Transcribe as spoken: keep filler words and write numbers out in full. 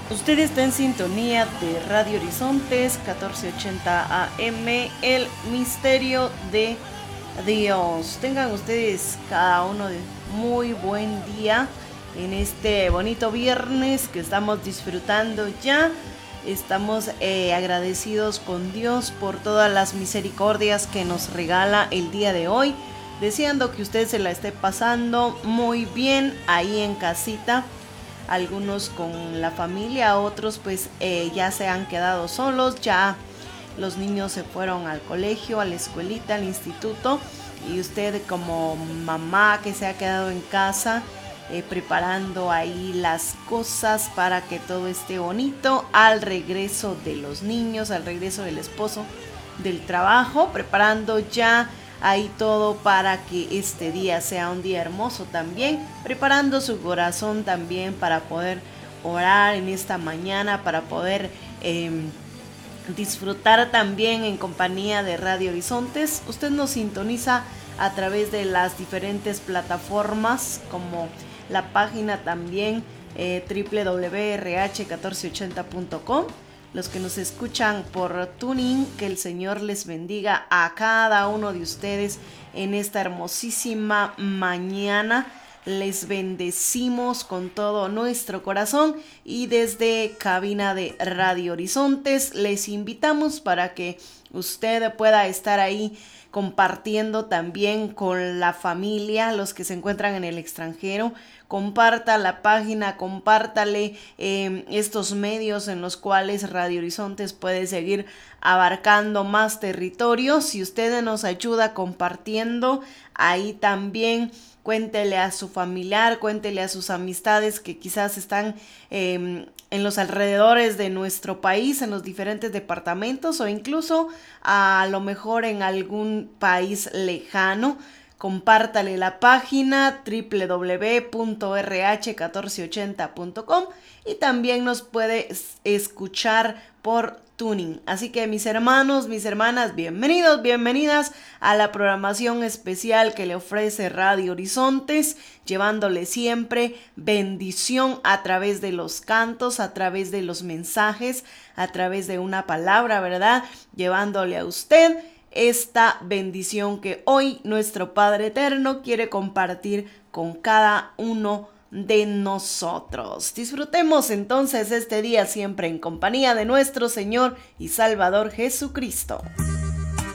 Usted está en sintonía de Radio Horizontes catorce ochenta A M, el misterio de Dios. Tengan ustedes cada uno de muy buen día en este bonito viernes que estamos disfrutando ya. Estamos eh, agradecidos con Dios por todas las misericordias que nos regala el día de hoy. Deseando que usted se la esté pasando muy bien ahí en casita. Algunos con la familia, otros pues eh, ya se han quedado solos, ya los niños se fueron al colegio, a la escuelita, al instituto, y usted como mamá que se ha quedado en casa eh, preparando ahí las cosas para que todo esté bonito al regreso de los niños, al regreso del esposo del trabajo, preparando ya ahí todo para que este día sea un día hermoso también, preparando su corazón también para poder orar en esta mañana, para poder eh, disfrutar también en compañía de Radio Horizontes. Usted nos sintoniza a través de las diferentes plataformas, como la página también eh, doble u doble u doble u punto r h catorce ochenta punto com. Los que nos escuchan por Tuning, que el Señor les bendiga a cada uno de ustedes en esta hermosísima mañana. Les bendecimos con todo nuestro corazón y desde cabina de Radio Horizontes les invitamos para que usted pueda estar ahí compartiendo también con la familia, los que se encuentran en el extranjero. Comparta la página, compártale eh, estos medios en los cuales Radio Horizontes puede seguir abarcando más territorios. Si usted nos ayuda compartiendo, ahí también cuéntele a su familiar, cuéntele a sus amistades que quizás están eh, en los alrededores de nuestro país, en los diferentes departamentos o incluso a lo mejor en algún país lejano. Compártale la página doble u doble u doble u punto r h catorce ochenta punto com y también nos puede escuchar por Tuning. Así que mis hermanos, mis hermanas, bienvenidos, bienvenidas a la programación especial que le ofrece Radio Horizontes, llevándole siempre bendición a través de los cantos, a través de los mensajes, a través de una palabra, ¿verdad? Llevándole a usted esta bendición que hoy nuestro Padre Eterno quiere compartir con cada uno de nosotros. Disfrutemos entonces este día siempre en compañía de nuestro Señor y Salvador Jesucristo.